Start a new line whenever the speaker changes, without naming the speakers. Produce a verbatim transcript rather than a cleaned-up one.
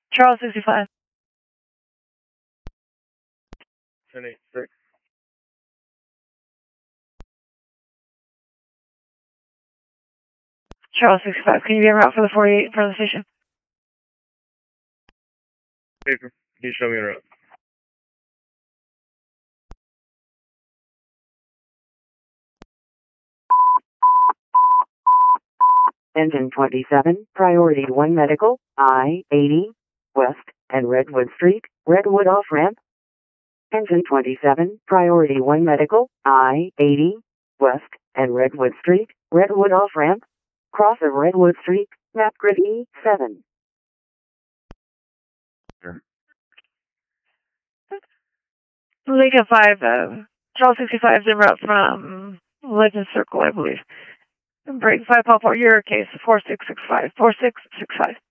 Charles sixty-five.
ten eighty-six.
Charles sixty-five. Can you be en route for the forty-eight in front of the station?
Paper. Can you show me a route?
Engine twenty-seven, Priority one Medical, I eighty, West, and Redwood Street, Redwood off-ramp. Engine twenty-seven, Priority one Medical, I eighty, West, and Redwood Street, Redwood off-ramp. Cross of Redwood Street, map grid E seven.
Lincoln five, uh, Charles sixty-five is en route from Legend Circle, I believe. Break five, Pop, your case, four six six five, four six six five.